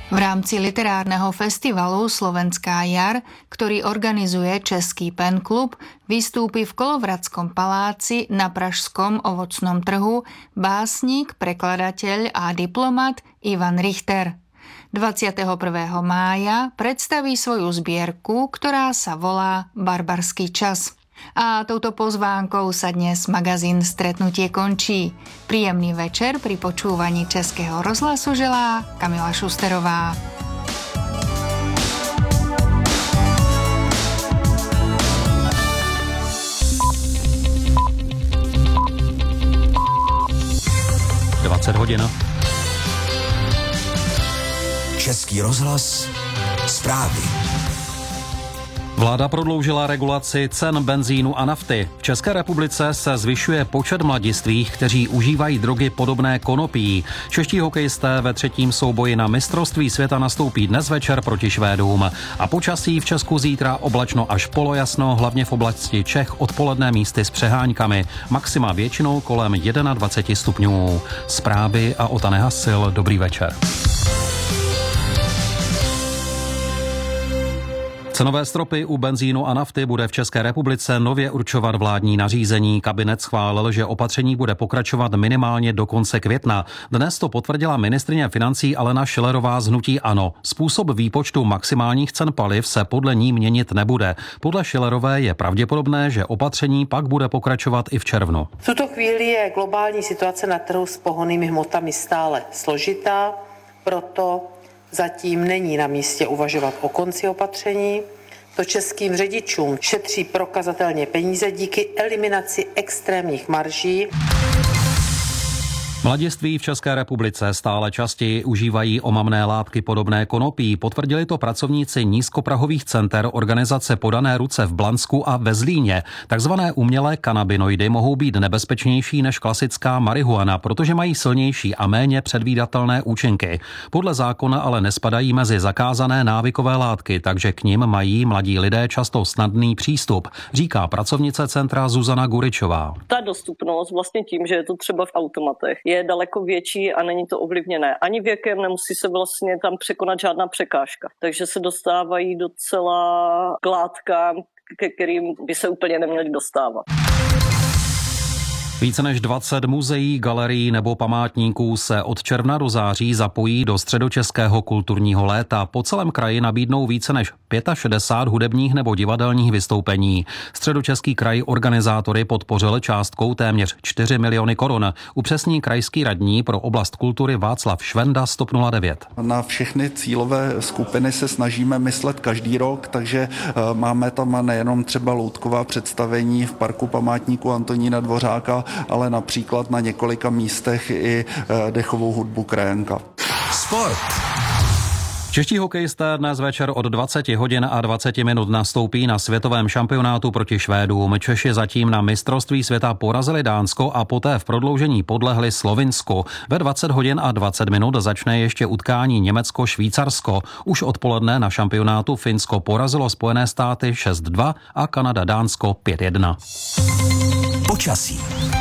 V rámci literárneho festivalu Slovenská jar, ktorý organizuje Český pen klub, vystúpi v Kolovradskom paláci na pražskom ovocnom trhu básnik, prekladateľ a diplomat Ivan Richter. 21. mája predstaví svoju zbierku, ktorá sa volá Barbarský čas. A touto pozvánkou sa dnes magazín Stretnutie končí. Príjemný večer pri počúvaní Českého rozhlasu želá Kamila Šusterová. hodin. Český rozhlas, zprávy. Vláda prodloužila regulaci cen benzínu a nafty. V České republice se zvyšuje počet mladistvých, kteří užívají drogy podobné konopí. Čeští hokejisté ve třetím souboji na mistrovství světa nastoupí dnes večer proti Švédům. A počasí v Česku zítra oblačno až polojasno, hlavně v oblasti Čech odpoledne místy s přeháňkami. Maxima většinou kolem 21 stupňů. Zprávy a Ota Nehasil. Dobrý večer. Cenové stropy u benzínu a nafty bude v České republice nově určovat vládní nařízení. Kabinet schválil, že opatření bude pokračovat minimálně do konce května. Dnes to potvrdila ministryně financí Alena Schillerová z hnutí ANO. Způsob výpočtu maximálních cen paliv se podle ní měnit nebude. Podle Schillerové je pravděpodobné, že opatření pak bude pokračovat i v červnu. V tuto chvíli je globální situace na trhu s pohonnými hmotami stále složitá, proto zatím není na místě uvažovat o konci opatření. To českým řidičům šetří prokazatelně peníze díky eliminaci extrémních marží. Mladiství v České republice stále častěji užívají omamné látky podobné konopí. Potvrdili to pracovníci nízkoprahových center organizace Podané ruce v Blansku a ve Zlíně. Takzvané umělé kanabinoidy mohou být nebezpečnější než klasická marihuana, protože mají silnější a méně předvídatelné účinky. Podle zákona ale nespadají mezi zakázané návykové látky, takže k nim mají mladí lidé často snadný přístup, říká pracovnice centra Zuzana Guričová. Ta dostupnost vlastně tím, že je to třeba v automatech, je daleko větší a není to ovlivněné ani věkem, nemusí se vlastně tam překonat žádná překážka. Takže se dostávají docela k látkám, ke kterým by se úplně neměli dostávat. Více než 20 muzeí, galerií nebo památníků se od června do září zapojí do středočeského kulturního léta. Po celém kraji nabídnou více než 65 hudebních nebo divadelních vystoupení. Středočeský kraj organizátory podpořil částkou téměř 4 miliony korun. Upřesní krajský radní pro oblast kultury Václav Švenda z TOP 09. Na všechny cílové skupiny se snažíme myslet každý rok, takže máme tam nejenom třeba loutková představení v parku památníku Antonína Dvořáka, ale například na několika místech i dechovou hudbu Krajanka. Sport. Čeští hokejisté dnes večer od 20 hodin a 20 minut nastoupí na světovém šampionátu proti Švédům. Češi zatím na mistrovství světa porazili Dánsko a poté v prodloužení podlehli Slovinsku. Ve 20 hodin a 20 minut začne ještě utkání Německo-Švýcarsko. Už odpoledne na šampionátu Finsko porazilo Spojené státy 6-2 a Kanada Dánsko 5-1. Počasí.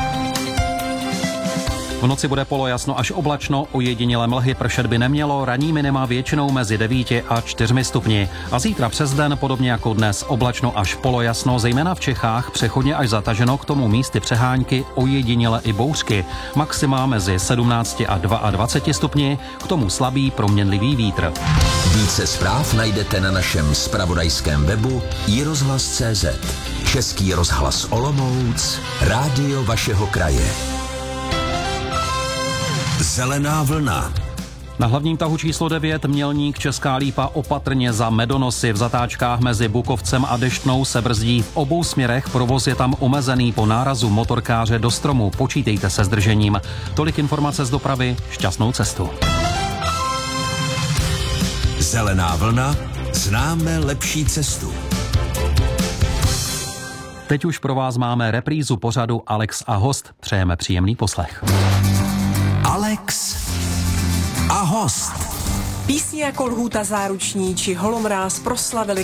V noci bude polojasno až oblačno, ojedinělé mlhy pršet by nemělo, ranní minima většinou mezi 9 a 4 stupni. A zítra přes den, podobně jako dnes, oblačno až polojasno, zejména v Čechách, přechodně až zataženo, k tomu místy přehánky, ojediněle i bouřky. Maxima mezi 17 a 22 stupni, k tomu slabý proměnlivý vítr. Více zpráv najdete na našem zpravodajském webu iRozhlas.cz. Český rozhlas Olomouc, rádio vašeho kraje. Zelená vlna. Na hlavním tahu číslo 9 Mělník Česká Lípa opatrně za Medonosy. V zatáčkách mezi Bukovcem a Deštnou se brzdí v obou směrech, provoz je tam omezený po nárazu motorkáře do stromu. Počítejte se zdržením. Tolik informace z dopravy, šťastnou cestu. Zelená vlna, známe lepší cestu. Teď už pro vás máme reprízu pořadu Alex a host. Přejeme příjemný poslech. Alex a host. Písně jako Lhůta záruční či Holomráz proslavili